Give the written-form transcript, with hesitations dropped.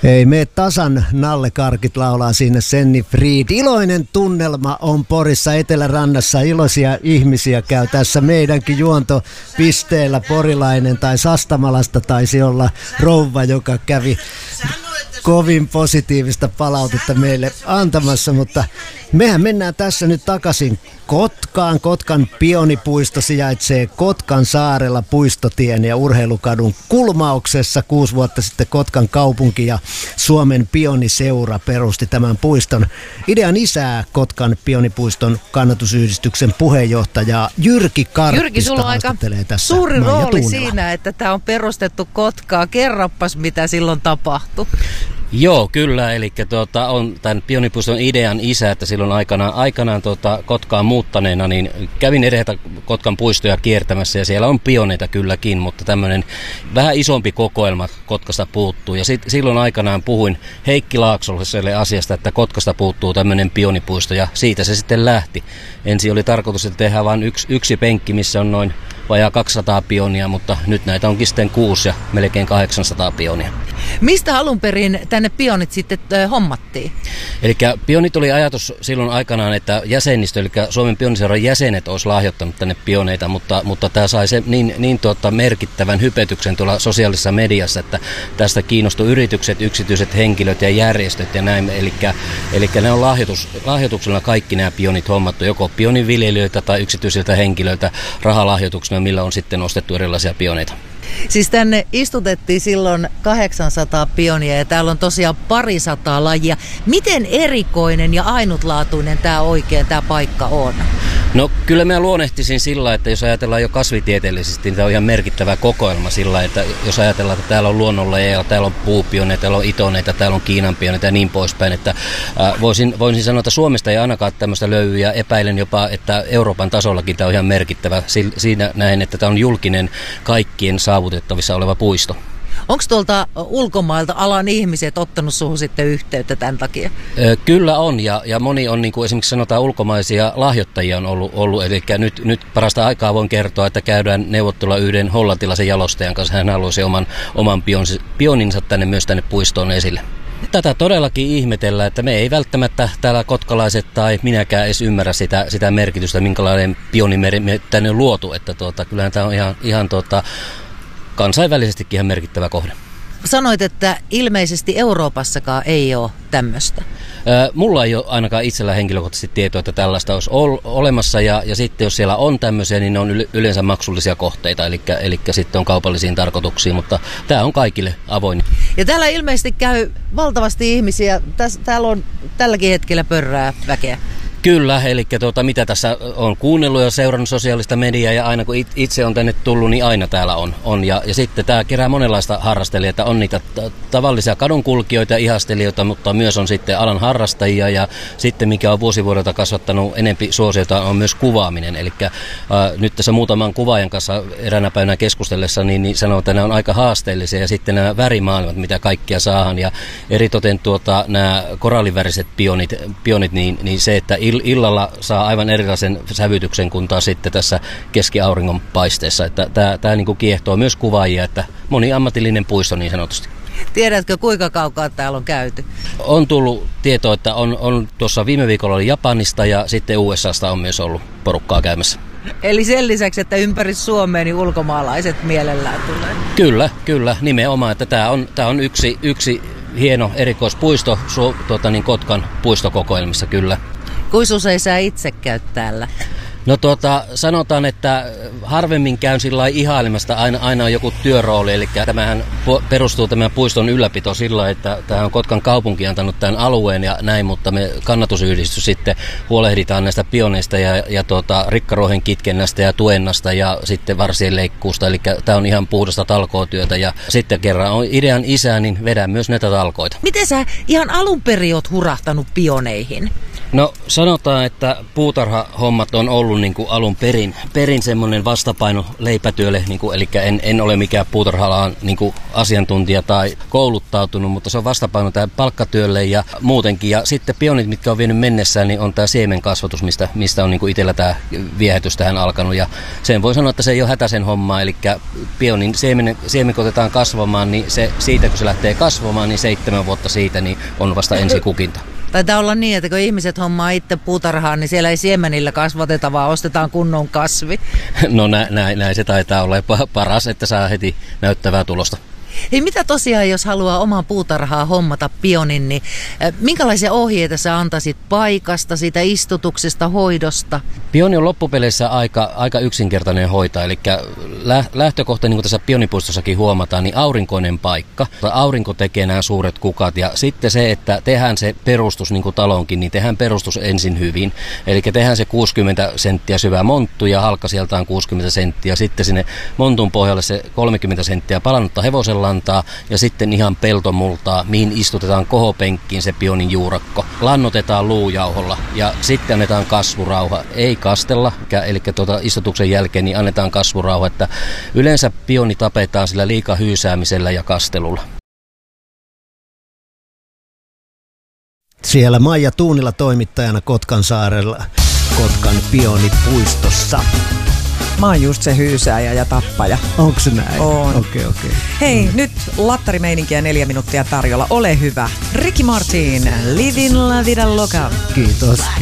Ei mene tasan nallekarkit laulaa sinne Senni Fried. Iloinen tunnelma on Porissa Etelärannassa. Iloisia ihmisiä käy tässä meidänkin juontopisteellä. Porilainen tai Sastamalasta taisi olla rouva, joka kävi kovin positiivista palautetta meille antamassa, mutta mehän mennään tässä nyt takaisin Kotkaan. Kotkan pionipuisto sijaitsee Kotkan saarella Puistotien ja Urheilukadun kulmauksessa. 6 vuotta sitten Kotkan kaupunki ja Suomen pioniseura perusti tämän puiston. Idean isää Kotkan pionipuiston kannatusyhdistyksen puheenjohtaja Jyrki Karppista. Jyrki, sulla on aika tässä suuri Maija rooli Tuunela siinä, että tämä on perustettu Kotkaa. Kerroppas, mitä silloin tapahtui. Joo, kyllä. Eli on tämän pionipuiston idean isä, että silloin aikanaan Kotkaan muuttaneena, niin kävin edetä Kotkan puistoja kiertämässä ja siellä on pioneita kylläkin, mutta tämmöinen vähän isompi kokoelma Kotkasta puuttuu. Ja silloin aikanaan puhuin Heikki Laaksolliselle asiasta, että Kotkasta puuttuu tämmöinen pionipuisto ja siitä se sitten lähti. Ensin oli tarkoitus, että tehdään vain yksi penkki, missä on noin vajaa 200 pionia, mutta nyt näitä onkin sitten 6 ja melkein 800 pionia. Mistä alun perin tänne pionit sitten hommattiin? Eli pionit oli ajatus silloin aikanaan, että jäsenistö, eli Suomen pioniseuran jäsenet olisi lahjoittanut tänne pioneita, mutta tämä sai se niin merkittävän hypetyksen tuolla sosiaalisessa mediassa, että tästä kiinnostui yritykset, yksityiset henkilöt ja järjestöt ja näin. Eli ne on lahjoituksella kaikki nämä pionit hommattu, joko pioniviljelijöitä tai yksityisiltä henkilöiltä rahalahjoituksena, millä on sitten ostettu erilaisia pioneita. Siis tänne istutettiin silloin 800 pionia ja täällä on tosiaan 200 lajia. Miten erikoinen ja ainutlaatuinen tämä paikka on? No kyllä mä luonnehtisin sillä, että jos ajatellaan jo kasvitieteellisesti, niin tämä on ihan merkittävä kokoelma sillä, että jos ajatellaan, että täällä on luonnonlajeja, täällä on puupioneita, täällä on itoneita, täällä on Kiinanpioneita ja niin poispäin, että voisin sanoa, että Suomesta ei ainakaan tämmöistä löydy ja epäilen jopa, että Euroopan tasollakin tämä on ihan merkittävä siinä näin, että tämä on julkinen kaikkien saavutettavissa oleva puisto. Onko tuolta ulkomailta alan ihmiset ottanut suhun sitten yhteyttä tämän takia? Kyllä on ja moni on, niin kuin esimerkiksi sanotaan, ulkomaisia lahjoittajia on ollut. Eli nyt parasta aikaa voin kertoa, että käydään neuvottelua yhden hollantilaisen jalostajan kanssa. Hän haluaisi oman pioninsa tänne puistoon esille. Tätä todellakin ihmetellään, että me ei välttämättä täällä kotkalaiset tai minäkään edes ymmärrä sitä merkitystä, minkälainen pionimeri me tänne on luotu. Että kyllähän tämä on ihan kansainvälisestikin ihan merkittävä kohde. Sanoit, että ilmeisesti Euroopassakaan ei ole tämmöistä. Mulla ei ole ainakaan itsellä henkilökohtaisesti tietoa, että tällaista olisi olemassa ja sitten jos siellä on tämmöisiä, niin ne on yleensä maksullisia kohteita, eli sitten on kaupallisiin tarkoituksiin, mutta tämä on kaikille avoin. Ja täällä ilmeisesti käy valtavasti ihmisiä, täällä on tälläkin hetkellä pörrää väkeä. Kyllä, eli mitä tässä on kuunnellut ja seurannut sosiaalista mediaa ja aina kun itse on tänne tullut, niin aina täällä on. Ja sitten tämä kerää monenlaista harrastelijoita. On niitä tavallisia kadunkulkijoita ja ihastelijoita, mutta myös on sitten alan harrastajia ja sitten mikä on vuosivuodelta kasvattanut enempi suosiota on myös kuvaaminen. Eli nyt tässä muutaman kuvaajan kanssa eräänä päivänä keskustellessa niin sanoo, että nämä on aika haasteellisia ja sitten nämä värimaailmat, mitä kaikkia saadaan ja eritoten nämä koralliväriset pionit niin se, että illalla saa aivan erilaisen sävytyksen kuin taas sitten tässä keskiauringon paisteessa. Että tämä niin kuin kiehtoo myös kuvaajia, että moniammatillinen puisto niin sanotusti. Tiedätkö, kuinka kaukaa täällä on käyty? On tullut tietoa, että on tuossa viime viikolla oli Japanista ja sitten USAsta on myös ollut porukkaa käymässä. Eli sen lisäksi, että ympäri Suomea niin ulkomaalaiset mielellään tulee? Kyllä, nimenomaan. Että tämä on yksi hieno erikoispuisto Kotkan puistokokoelmissa kyllä. Kuinka usein sä itse käyt täällä? No sanotaan, että harvemmin käyn sillä ihailemasta, aina on joku työrooli, eli tämähän perustuu tämän puiston ylläpito sillä, että tämähän on Kotkan kaupunki antanut tämän alueen ja näin, mutta me kannatusyhdistys sitten huolehditaan näistä pioneista ja rikkaruohen kitkennästä ja tuennasta ja sitten varsien leikkuusta, eli tämä on ihan puhdasta talkootyötä ja sitten kerran on idean isä, niin vedän myös näitä talkoita. Miten sä ihan alun perin oot hurahtanut pioneihin? No sanotaan, että puutarhahommat on ollut niin kuin alun perin semmoinen vastapaino leipätyölle, niin kuin, eli en ole mikään puutarha-alan niin kuin asiantuntija tai kouluttautunut, mutta se on vastapaino tähän palkkatyölle ja muutenkin. Ja sitten pionit, mitkä on vienyt mennessään, niin on tämä siemenkasvatus, mistä on niin kuin itsellä tämä viehätys tähän alkanut. Ja sen voi sanoa, että se ei ole hätäisen hommaa, eli pionin siemen otetaan kasvamaan, niin se, siitä kun se lähtee kasvamaan, niin 7 vuotta siitä niin on vasta ensi kukinta. Taitaa olla niin, että kun ihmiset hommaa itse puutarhaan, niin siellä ei siemenillä kasvateta, vaan ostetaan kunnon kasvi. No näin se taitaa olla paras, että saa heti näyttävää tulosta. Hei, mitä tosiaan, jos haluaa omaa puutarhaa hommata pionin, niin minkälaisia ohjeita sä antaisit paikasta, siitä istutuksesta, hoidosta? Pioni on loppupeleissä aika yksinkertainen hoitaa, eli lähtökohta, niin kuin tässä pionipuistossakin huomataan, niin aurinkoinen paikka. Aurinko tekee nämä suuret kukat ja sitten se, että tehdään se perustus, niin kuin talonkin, niin tehdään perustus ensin hyvin. Eli tehdään se 60 senttiä syvä monttu ja halka sieltä on 60 senttiä, sitten sinne montun pohjalle se 30 senttiä palannutta hevosenlantaa ja sitten ihan peltomultaa, mihin istutetaan kohopenkkiin se pionin juurakko. Lannotetaan luujauholla ja sitten annetaan kasvurauha. Ei kastella, eli istutuksen jälkeen niin annetaan kasvurauha, että yleensä pioni tapetaan sillä liika hyysäämisellä ja kastelulla. Siellä Maija Tuunila toimittajana Kotkansaarella, Kotkan pionipuistossa. Mä oon just se hyysääjä ja tappaja. Onks näin? On. Okei. Hei, nyt lattarimeininkiä 4 minuuttia tarjolla. Ole hyvä. Ricky Martin, Livin la vida loca. Kiitos.